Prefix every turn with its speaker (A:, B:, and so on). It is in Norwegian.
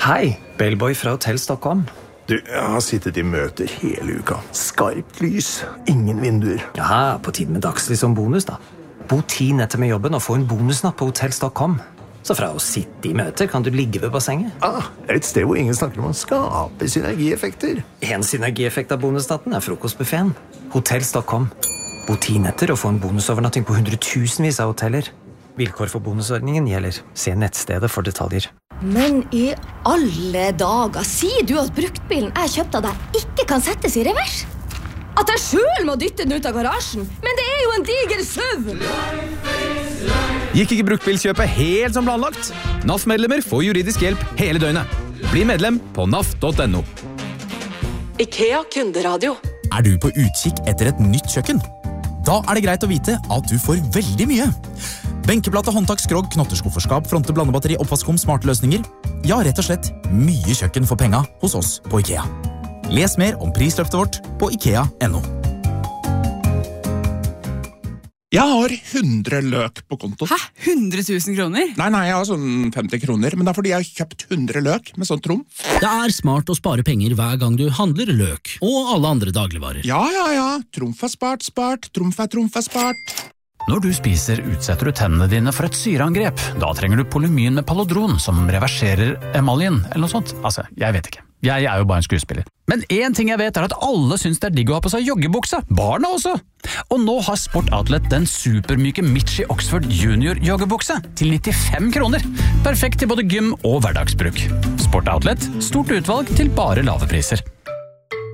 A: Hei, Bellboy fra Hotell Stockholm.
B: Du, jeg har sittet i møter hele uka. Skarpt lys, ingen vinduer.
A: Ja, på tiden med dagslys som bonus da. Bo 10 netter med jobben og få en bonusnatt på Hotell Stockholm. Så fra å sitte i møter kan du ligge ved bassenget.
B: Et sted hvor ingen snakker om å skape synergieffekter.
A: En synergieffekt av bonusnatten er frokostbuffeten. Hotell Stockholm. Bo 10 netter og få en bonusovernatting på hundretusenvis av hoteller. Vilkår for bonusordningen gjelder. Se nettstedet for detaljer.
C: Men i alle dager, sier du at bruktbilen jeg kjøpte av deg ikke kan settes i revers? At jeg selv må dytte den ut av garasjen? Men det er jo en diger SUV!
D: Gikk ikke bruktbilkjøpet helt som planlagt? NAF-medlemmer får juridisk hjelp hele døgnet. Bli medlem på naf.no.
E: IKEA Kunderadio.
F: Er du på utkikk etter et nytt kjøkken? Da er det greit å vite at du får veldig mye. Benkeplate, håndtak, skrog, knotterskufferskap, fronte, blandebatteri, oppvaskkum, smarte løsninger. Ja, rett og slett mye kjøkken for penga hos oss på IKEA. Les mer om prisløftet vårt på IKEA.no.
G: Jeg har 100 løk på konto.
H: Hæ? 100 000 kroner?
G: Nei, jeg har sånn 50 kroner, men det er fordi jeg har kjøpt 100 løk med sånn trumf.
I: Det er smart å spare penger hver gang du handler løk, og alle andre dagligvarer.
G: Ja. Trumf er spart. Trumf er spart.
J: Når du spiser, utsetter du tennene dine for et syreangrep. Da trenger du Polymyn med Palodron, som reverserer emaljen, eller noe sånt. Altså, jeg vet ikke. Jeg er jo bare en skuespiller. Men en ting jeg vet er at alle synes det er digg å ha på seg joggebuksa. Barna også! Og nå har Sport Outlet den supermyke Mitchie Oxford Junior joggebukse til 95 kroner. Perfekt til både gym og hverdagsbruk. Sport Outlet, stort utvalg til bare lave priser.